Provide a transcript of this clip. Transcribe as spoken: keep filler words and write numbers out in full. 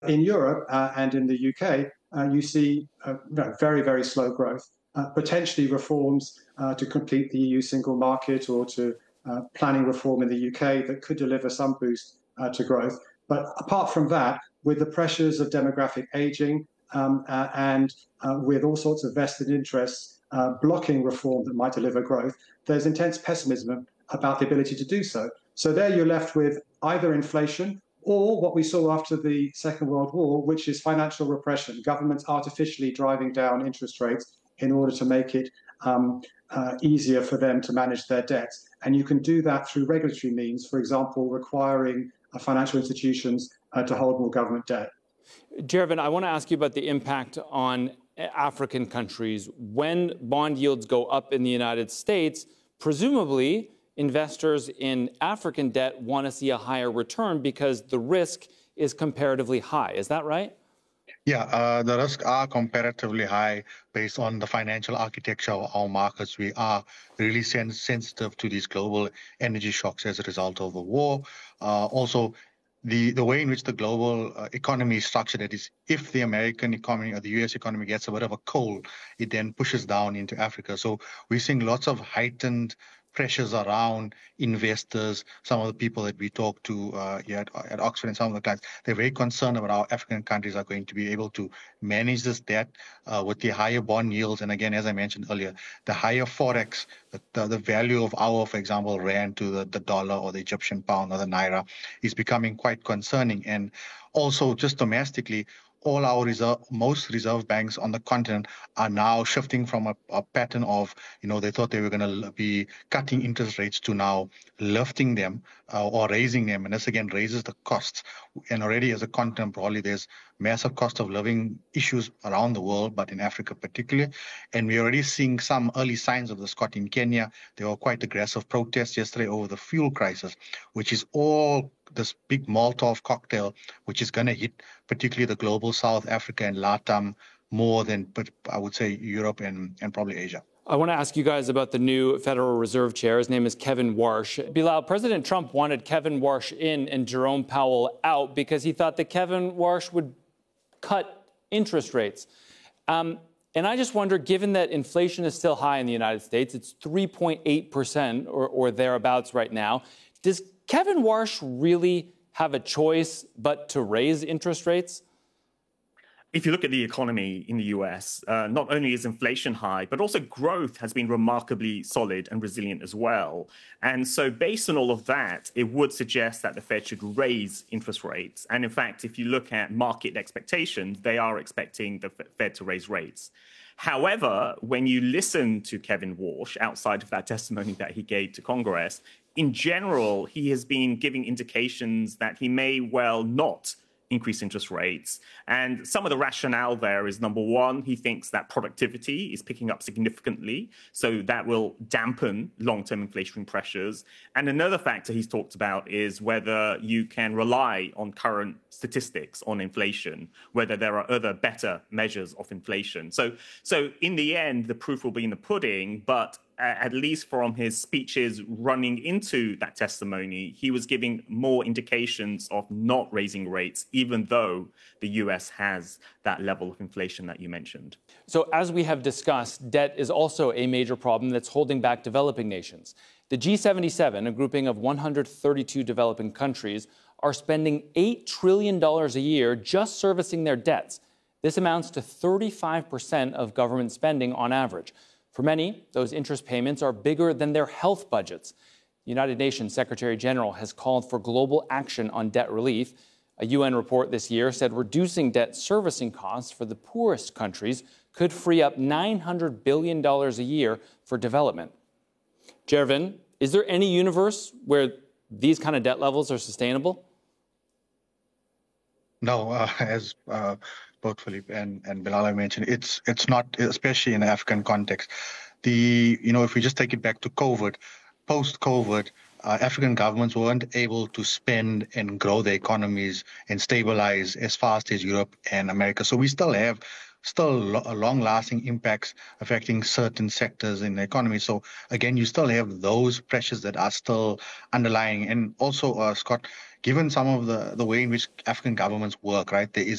In Europe uh, and in the U K, uh, you see uh, very, very slow growth, uh, potentially reforms uh, to complete the E U single market or to uh, planning reform in the U K that could deliver some boost uh, to growth. But apart from that, with the pressures of demographic aging um, uh, and uh, with all sorts of vested interests uh, blocking reform that might deliver growth, there's intense pessimism about the ability to do so. So there you're left with either inflation or what we saw after the Second World War, which is financial repression, governments artificially driving down interest rates in order to make it um, uh, easier for them to manage their debts. And you can do that through regulatory means, for example, requiring uh, financial institutions uh, to hold more government debt. Jeravan, I want to ask you about the impact on African countries. When bond yields go up in the United States, presumably investors in African debt want to see a higher return because the risk is comparatively high. Is that right? Yeah, uh, the risks are comparatively high based on the financial architecture of our markets. We are really sen- sensitive to these global energy shocks as a result of the war. Uh, also, the, the way in which the global uh, economy is structured, that is, if the American economy or the U S economy gets a bit of a cold, it then pushes down into Africa. So we're seeing lots of heightened pressures around investors. Some of the people that we talk to uh, here at, at Oxford and some of the clients, they're very concerned about how African countries are going to be able to manage this debt uh, with the higher bond yields. And again, as I mentioned earlier, the higher forex, the, the, the value of our, for example, rand to the, the dollar or the Egyptian pound or the naira is becoming quite concerning. And also just domestically, all our reserve, most reserve banks on the continent are now shifting from a, a pattern of, you know, they thought they were going to be cutting interest rates to now lifting them uh, or raising them. And this again raises the costs. And already as a continent, probably there's massive cost of living issues around the world, but in Africa particularly. And we're already seeing some early signs of this. Scott, in Kenya, there were quite aggressive protests yesterday over the fuel crisis, which is all this big Molotov cocktail, which is going to hit particularly the global South Africa and LATAM more than, but I would say, Europe and, and probably Asia. I want to ask you guys about the new Federal Reserve Chair. His name is Kevin Warsh. Bilal, President Trump wanted Kevin Warsh in and Jerome Powell out because he thought that Kevin Warsh would cut interest rates. Um, and I just wonder, given that inflation is still high in the United States, it's three point eight percent or, or thereabouts right now, does Kevin Warsh really have a choice but to raise interest rates? If you look at the economy in the U S, uh, not only is inflation high, but also growth has been remarkably solid and resilient as well. And so based on all of that, it would suggest that the Fed should raise interest rates. And in fact, if you look at market expectations, they are expecting the Fed to raise rates. However, when you listen to Kevin Warsh, outside of that testimony that he gave to Congress, in general, he has been giving indications that he may well not increase interest rates. And some of the rationale there is, number one, he thinks that productivity is picking up significantly, so that will dampen long-term inflationary pressures. And another factor he's talked about is whether you can rely on current statistics on inflation, whether there are other better measures of inflation. So, so in the end, the proof will be in the pudding, but at least from his speeches running into that testimony, he was giving more indications of not raising rates, even though the U S has that level of inflation that you mentioned. So as we have discussed, debt is also a major problem that's holding back developing nations. The G seventy-seven, a grouping of one hundred thirty-two developing countries, are spending eight trillion dollars a year just servicing their debts. This amounts to thirty-five percent of government spending on average. For many, those interest payments are bigger than their health budgets. The United Nations Secretary General has called for global action on debt relief. A U N report this year said reducing debt servicing costs for the poorest countries could free up nine hundred billion dollars a year for development. Jeravan, is there any universe where these kind of debt levels are sustainable? No, uh, as uh, both Philippe and, and Bilal mentioned, it's it's not, especially in the African context. The, you know, if we just take it back to COVID, post-COVID, uh, African governments weren't able to spend and grow their economies and stabilize as fast as Europe and America. So we still have still long-lasting impacts affecting certain sectors in the economy. So again, you still have those pressures that are still underlying. And also, uh, Scott, given some of the, the way in which African governments work, right, there is